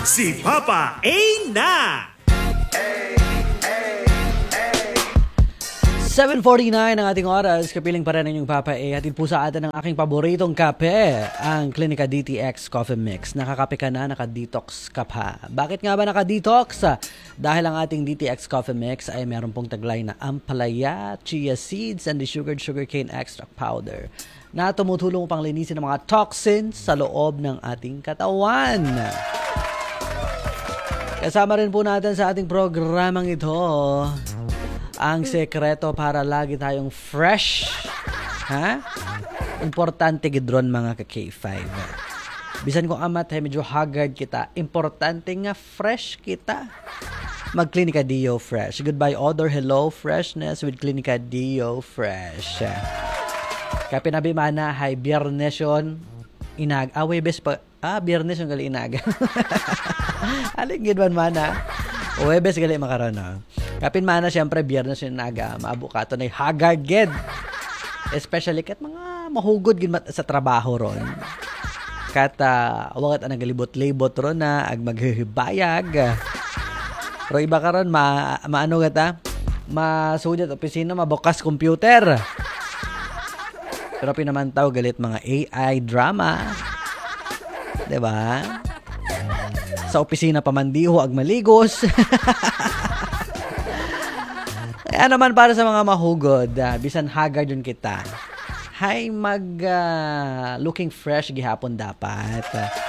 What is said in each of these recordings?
Si Papa A na! 7:49 ang ating oras, kapiling pa rin ang inyong Papa A. Hatid po sa atin ang aking paboritong kape, ang Clinica DTX Coffee Mix. Nakakape ka na, naka-detox ka pa. Bakit nga ba naka-detox? Dahil ang ating DTX Coffee Mix ay meron pong taglay na ampalaya, chia seeds, and the sugarcane extract powder na tumutulong pang linisin ng mga toxins sa loob ng ating katawan. Kasama rin po natin sa ating programang ito ang sekreto para lagi tayong fresh. Ha? Importante gidron mga ka-K5. Bisan kung amat ay medyo haggard kita, importante nga fresh kita. Mag-Clinica Dio Fresh. Goodbye odor, hello freshness with Clinica Dio Fresh. Kaya pinabimana, hay biyernes yun, inag. Webes pa. Biyernes yung gali inag. Aling gidwan mana. Webes gali makaroon. Kapin mana siyempre biyernes yung naga, maabukato na haggard gid. Especially kat mga mahugod gid sa trabaho ron. Kat wagat ang nagalibot-libot ron na ag maghihibayag. Pero iba karon maano gata? Masudyat opisina, mabukas computer. Pero pinamantaw galit mga AI drama. 'Di ba? Sa opisina pamandiho ag maligos. Kaya naman para sa mga mahugod, bisan haggard yun kita. Hay looking fresh gihapon dapat.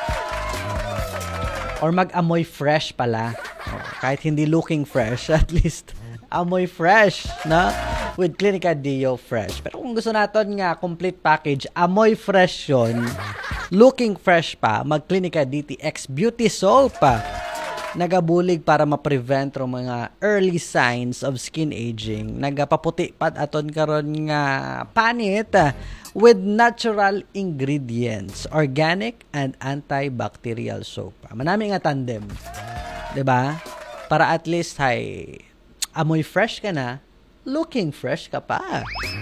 Or mag-amoy fresh pala. Kahit hindi looking fresh, at least amoy fresh, na with Clinica Dio Fresh. Pero kung gusto natin nga complete package, amoy fresh yun, looking fresh pa, mag-Clinica DTX Beauty Soap. Nagabulig para ma-prevent ang mga early signs of skin aging. Nagapaputi pat aton karon nga panit with natural ingredients, organic and antibacterial soap. Manami nga tandem. 'Di ba? Para at least amoy fresh ka na, looking fresh ka pa.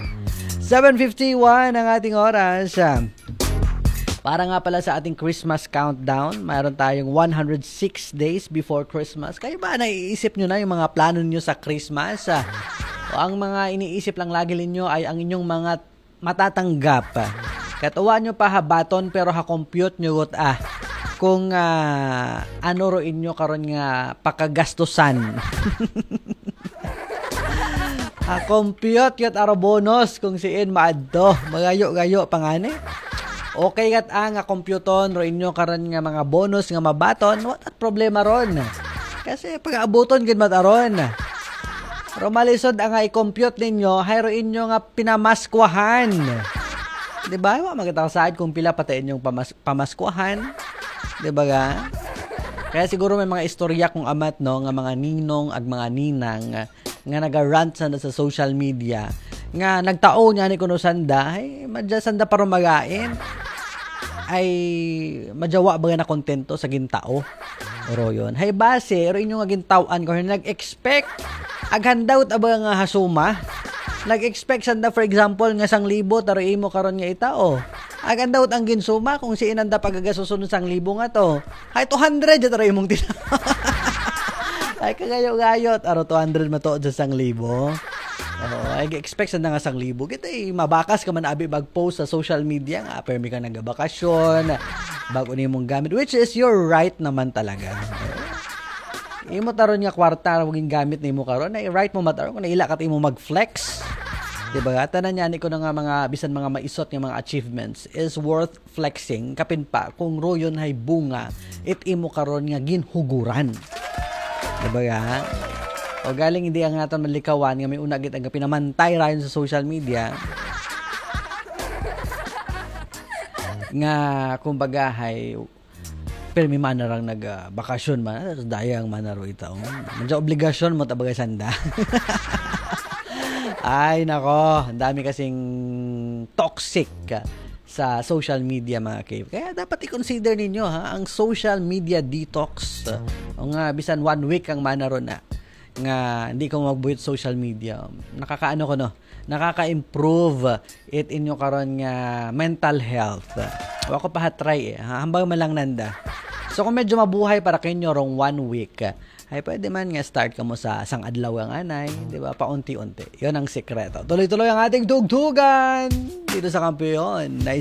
7:51 ang ating oras. Para nga pala sa ating Christmas countdown, mayroon tayong 106 days before Christmas. Kayo ba naiisip nyo na yung mga plano nyo sa Christmas? O ang mga iniisip lang lagi ninyo ay ang inyong mga matatanggap. Katuwa nyo pa habaton pero ha-compute nyo kung ano ro inyo karon nga pakagastusan. Ha-compute yot aro bonus kung siin maadto. Magayo-gayo pangani. Okay kat nga computon ro inyo karon nga mga bonus nga mabaton, what at problema ron. Kasi pag-abuton gid mataron. Pero malisod ang i-compute ninyo, hayro inyo nga pinamaskwahan. 'Di ba? Wa magitaw saad kung pila pati inyong pamaskwahan. 'Di ba ga? Kaya siguro may mga istorya kung amat no nga mga ninong ag mga ninang nga naga-rant sa social media nga nagtao niya ni kuno sanda ay madya sanda para magain ay madyawa ba na kontento sa gintao oro yon hay base ro inyo nga gintawan ko nag-expect aghandaw aba nga hasuma nag-expect sanda for example nga 1,000 taro imo karon nga itao aghandaw ang ginsuma kung si inanda pagagasusunod 1,000 nga to hay 200 taro imong ay kagayo-gayot aro 200 matuod sa 1,000. I expect sa nga 1,000. Kita mabakas ka man abi mag-post sa social media nga permi ka nagabakasyon bago nimong gamit which is your right naman talaga. Imo taron nga kwarta waging gamit nimo karon ay right mo mataron kung naila kat imo mag-flex. Diba? Tanan niya ni ko nga mga bisan mga maisot nga mga achievements is worth flexing kapin pa kung royon hay bunga it imo karon nga ginhuguran. Diba ga? O galing hindi ang naton malikawan nga may una gid ang pinamantay rayon sa social media. Nga kumbaga hay permi man na lang nagbakasyon man dayang manaro itaw. Medyo obligasyon mo tabagay sanda. Ay nako, ang dami kasing toxic sa social media mga cave. Kaya dapat i-consider ninyo ang social media detox. O nga bisan 1 week ang manaro na nga hindi ko magbuyot social media. Nakaka-improve it inyo karon nga mental health. Wa ko pa try hambang man lang nanda. So kung medyo mabuhay para kinyo rong 1 week, ay pwede man nga start ka mo sa isang adlaw ang anay, di ba? Paunti-unti. Yun ang sikreto. Tuloy-tuloy ang ating dugtugan dito sa Kampiyon.